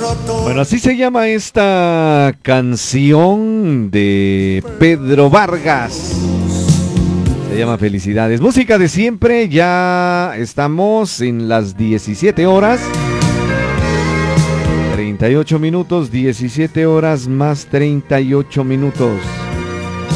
Bueno, así se llama esta canción de Pedro Vargas. Se llama Felicidades. Música de siempre, ya estamos en las 17 horas. 38 minutos, 17 horas más 38 minutos.